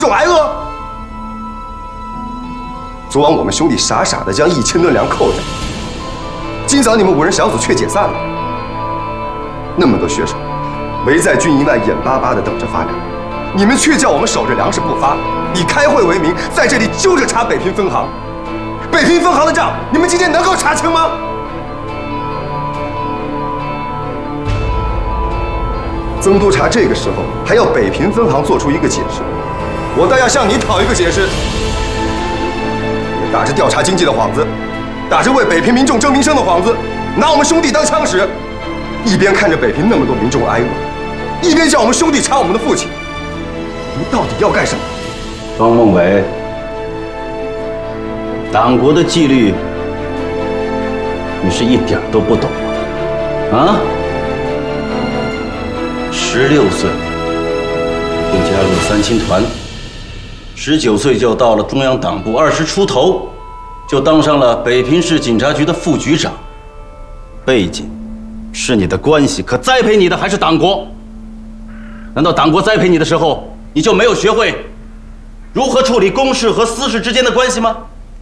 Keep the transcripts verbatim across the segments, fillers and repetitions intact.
种挨饿？昨晚我们兄弟傻傻的将一千吨粮扣着，今早你们五人小组却解散了。那么多学生围在军营外眼巴巴的等着发粮，你们却叫我们守着粮食不发，以开会为名在这里揪着查北平分行。北平分行的账，你们今天能够查清吗？曾督察这个时候还要北平分行做出一个解释，我倒要向你讨一个解释。打着调查经济的幌子，打着为北平民众争民生的幌子，拿我们兄弟当枪使，一边看着北平那么多民众挨饿，一边叫我们兄弟查我们的父亲，你到底要干什么？ 方孟伟，党国的纪律，你是一点都不懂啊？十六岁就加入了三青团，十九岁就到了中央党部，二十出头就当上了北平市警察局的副局长。背景是你的关系，可栽培你的还是党国。难道党国栽培你的时候，你就没有学会如何处理公事和私事之间的关系吗？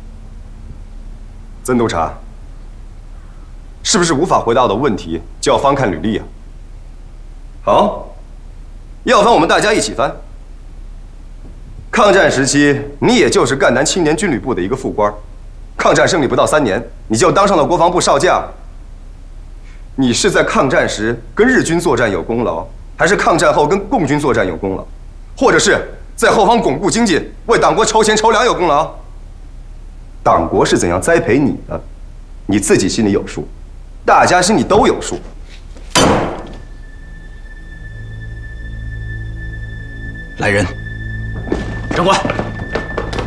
曾督察，是不是无法回答我的问题就要翻看履历啊？好，要翻我们大家一起翻。抗战时期，你也就是赣南青年军旅部的一个副官，抗战胜利不到三年，你就当上了国防部少将。你是在抗战时跟日军作战有功劳，还是抗战后跟共军作战有功劳，或者是在后方巩固经济，为党国筹钱筹粮有功劳？党国是怎样栽培你的，你自己心里有数，大家心里都有数。 来人，长官。